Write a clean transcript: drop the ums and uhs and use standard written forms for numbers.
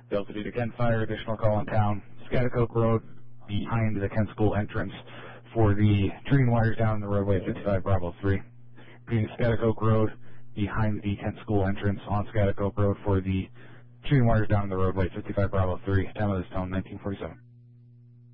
Delta Duty Kent Fire, additional call in town. Schaghticoke Road behind the Kent School entrance for the treating wires down in the roadway 55 Bravo 3. Repeating Schaghticoke Road behind the Kent School entrance on Schaghticoke Road for the treating wires down in the roadway 55 Bravo 3. Time of this tone 1947.